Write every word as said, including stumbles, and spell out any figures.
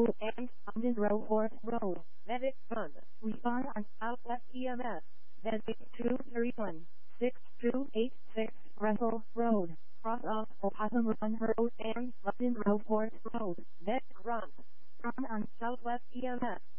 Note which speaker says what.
Speaker 1: Road and London Road Road. Medic one. Respond on Southwest E M S. Medic two three one six two eight six Russell Road. Cross off Opossum Run Road and London Road Road. Medic run. Respond on Southwest E M S.